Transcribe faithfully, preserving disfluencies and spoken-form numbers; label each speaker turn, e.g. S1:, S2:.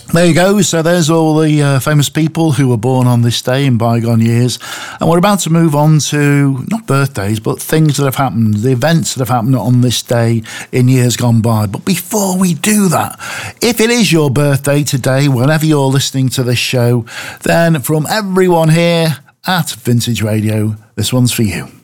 S1: There you go. So there's all the uh, famous people who were born on this day in bygone years. And we're about to move on to, not birthdays, but things that have happened, the events that have happened on this day in years gone by. But before we do that, if it is your birthday today, whenever you're listening to this show, then from everyone here at Vintage Radio, this one's for you.